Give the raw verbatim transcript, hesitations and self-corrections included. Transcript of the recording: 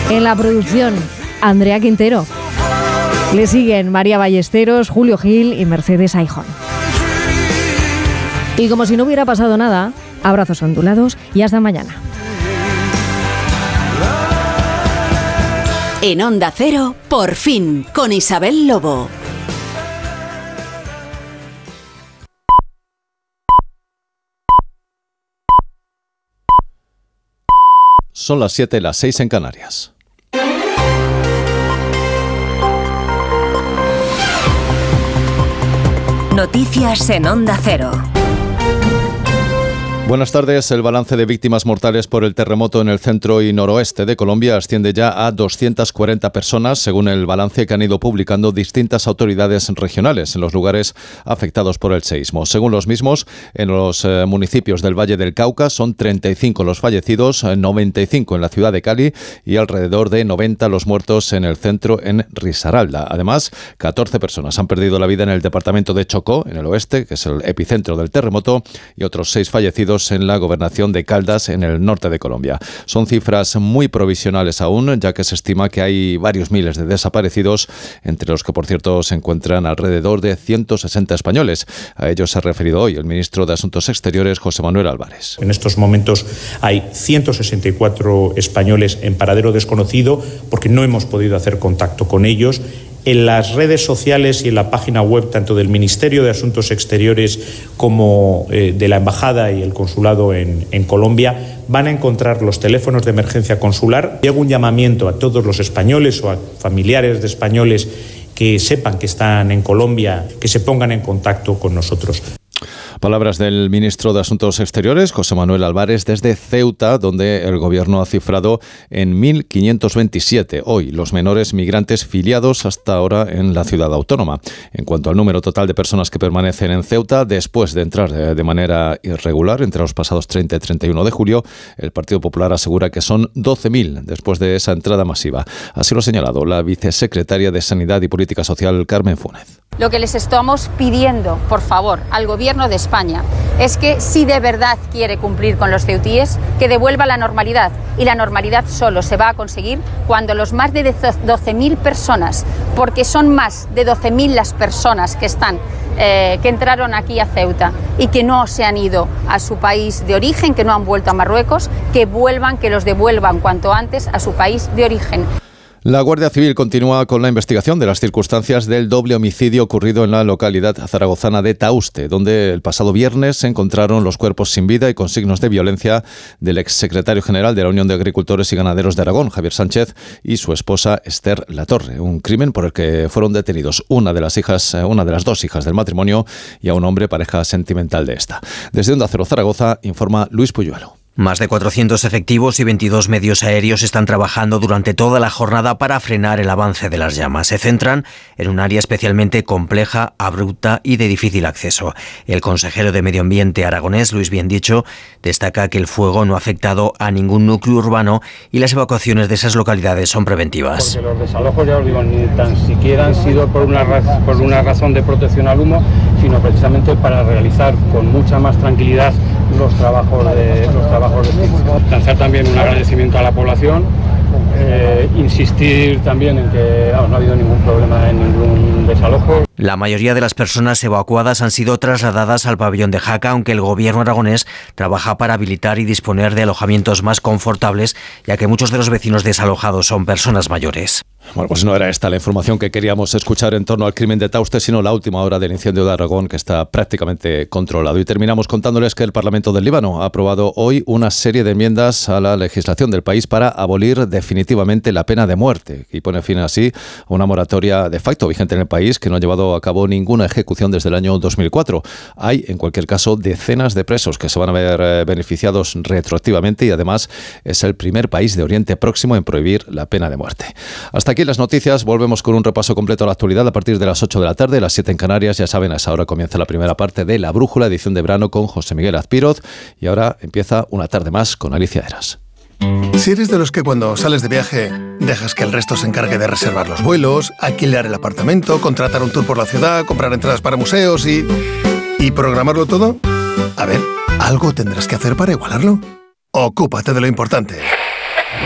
En la producción, Andrea Quintero. Le siguen María Ballesteros, Julio Gil y Mercedes Aijón. Y como si no hubiera pasado nada, abrazos ondulados y hasta mañana. En Onda Cero, Por fin, con Isabel Lobo. Son las siete, las seis en Canarias. Noticias en Onda Cero. Buenas tardes. El balance de víctimas mortales por el terremoto en el centro y noroeste de Colombia asciende ya a doscientas cuarenta personas, según el balance que han ido publicando distintas autoridades regionales en los lugares afectados por el seísmo. Según los mismos, en los eh, municipios del Valle del Cauca son treinta y cinco los fallecidos, noventa y cinco en la ciudad de Cali y alrededor de noventa los muertos en el centro en Risaralda. Además, catorce personas han perdido la vida en el departamento de Chocó, en el oeste, que es el epicentro del terremoto, y otros seis fallecidos en la gobernación de Caldas, en el norte de Colombia. Son cifras muy provisionales aún, ya que se estima que hay varios miles de desaparecidos, entre los que, por cierto, se encuentran alrededor de ciento sesenta españoles. A ellos se ha referido hoy el ministro de Asuntos Exteriores, José Manuel Álvarez. En estos momentos hay ciento sesenta y cuatro españoles en paradero desconocido porque no hemos podido hacer contacto con ellos. En las redes sociales y en la página web tanto del Ministerio de Asuntos Exteriores como eh, de la Embajada y el Consulado en, en Colombia van a encontrar los teléfonos de emergencia consular. Y hago un llamamiento a todos los españoles o a familiares de españoles que sepan que están en Colombia, que se pongan en contacto con nosotros. Palabras del ministro de Asuntos Exteriores, José Manuel Álvarez, desde Ceuta, donde el gobierno ha cifrado en mil quinientos veintisiete hoy los menores migrantes filiados hasta ahora en la ciudad autónoma. En cuanto al número total de personas que permanecen en Ceuta, después de entrar de manera irregular entre los pasados treinta y treinta y uno de julio, el Partido Popular asegura que son doce mil después de esa entrada masiva. Así lo ha señalado la vicesecretaria de Sanidad y Política Social, Carmen Funes. Lo que les estamos pidiendo, por favor, al Gobierno de España es que, si de verdad quiere cumplir con los ceutíes, que devuelva la normalidad. Y la normalidad solo se va a conseguir cuando los más de doce mil personas, porque son más de doce mil las personas que están, eh, que entraron aquí a Ceuta y que no se han ido a su país de origen, que no han vuelto a Marruecos, que vuelvan, que los devuelvan cuanto antes a su país de origen. La Guardia Civil continúa con la investigación de las circunstancias del doble homicidio ocurrido en la localidad zaragozana de Tauste, donde el pasado viernes se encontraron los cuerpos sin vida y con signos de violencia del exsecretario general de la Unión de Agricultores y Ganaderos de Aragón, Javier Sánchez, y su esposa Esther Latorre. Un crimen por el que fueron detenidos una de las hijas, una de las dos hijas del matrimonio y a un hombre pareja sentimental de esta. Desde Onda Cero Zaragoza informa Luis Puyuelo. Más de cuatrocientos efectivos y veintidós medios aéreos están trabajando durante toda la jornada para frenar el avance de las llamas. Se centran en un área especialmente compleja, abrupta y de difícil acceso. El consejero de Medio Ambiente aragonés, Luis Biendicho, destaca que el fuego no ha afectado a ningún núcleo urbano y las evacuaciones de esas localidades son preventivas. Porque los desalojos, ya os digo, ni tan siquiera han sido por una, raz- por una razón de protección al humo, sino precisamente para realizar con mucha más tranquilidad los trabajos de los trabajos de extinción. Lanzar también un agradecimiento a la población, eh, insistir también en que vamos, no ha habido ningún problema en ningún desalojo. La mayoría de las personas evacuadas han sido trasladadas al pabellón de Jaca, aunque el gobierno aragonés trabaja para habilitar y disponer de alojamientos más confortables, ya que muchos de los vecinos desalojados son personas mayores. Bueno, pues no era esta la información que queríamos escuchar en torno al crimen de Tauste, sino la última hora del incendio de Aragón, que está prácticamente controlado. Y terminamos contándoles que el Parlamento del Líbano ha aprobado hoy una serie de enmiendas a la legislación del país para abolir definitivamente la pena de muerte y pone fin así a una moratoria de facto vigente en el país que no ha llevado a cabo ninguna ejecución desde el año dos mil cuatro. Hay, en cualquier caso, decenas de presos que se van a ver eh, beneficiados retroactivamente y además es el primer país de Oriente Próximo en prohibir la pena de muerte. Hasta aquí las noticias. Volvemos con un repaso completo a la actualidad a partir de las ocho de la tarde, las siete en Canarias. Ya saben, a esa hora comienza la primera parte de La Brújula, edición de verano con José Miguel Azpiroz. Y ahora empieza una tarde más con Alicia Eras. Si eres de los que cuando sales de viaje dejas que el resto se encargue de reservar los vuelos, alquilar el apartamento, contratar un tour por la ciudad, comprar entradas para museos y... ¿y programarlo todo? A ver, algo tendrás que hacer para igualarlo. Ocúpate de lo importante.